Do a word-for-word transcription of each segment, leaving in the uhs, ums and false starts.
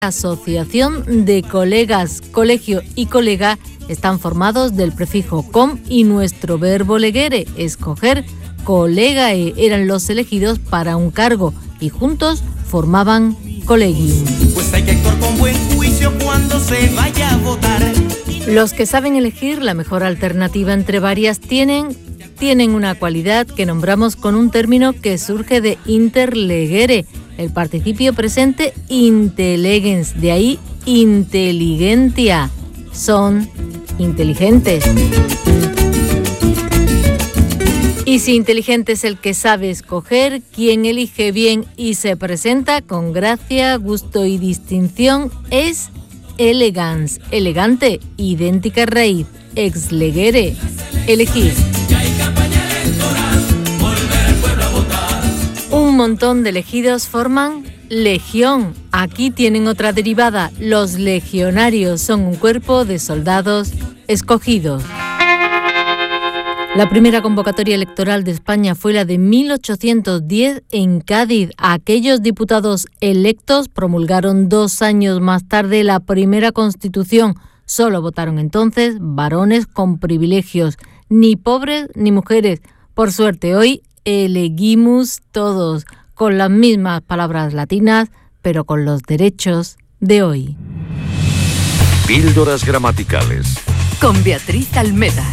Asociación de colegas. Colegio y colega están formados del prefijo com y nuestro verbo leguere, escoger. Colegae eran los elegidos para un cargo y juntos formaban colegium. Pues hay que actuar con buen juicio cuando se vaya a votar. Los que saben elegir la mejor alternativa entre varias tienen, tienen una cualidad que nombramos con un término que surge de interlegere, el participio presente intelegens, de ahí inteligentia. Son inteligentes. Y si inteligente es el que sabe escoger, quien elige bien y se presenta con gracia, gusto y distinción es elegans, elegante, idéntica raíz, ex legere, elegir. Un montón de elegidos forman legión. Aquí tienen otra derivada. Los legionarios son un cuerpo de soldados escogidos. La primera convocatoria electoral de España fue la de mil ochocientos diez en Cádiz. Aquellos diputados electos promulgaron dos años más tarde la primera Constitución. Solo votaron entonces varones con privilegios, ni pobres ni mujeres. Por suerte, hoy elegimos todos, con las mismas palabras latinas, pero con los derechos de hoy. Píldoras gramaticales. Con Beatriz Almeda.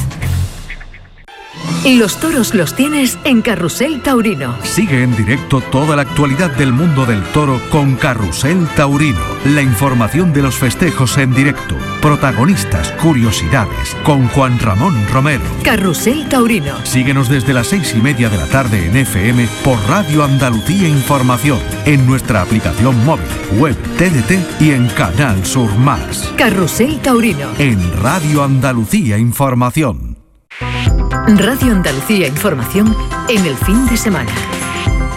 Y los toros los tienes en Carrusel Taurino. Sigue en directo toda la actualidad del mundo del toro con Carrusel Taurino. La información de los festejos en directo, protagonistas, curiosidades, con Juan Ramón Romero. Carrusel Taurino. Síguenos desde las seis y media de la tarde en F M por Radio Andalucía Información, en nuestra aplicación móvil, web T D T y en Canal Sur Más. Carrusel Taurino. En Radio Andalucía Información. Radio Andalucía Información en el fin de semana.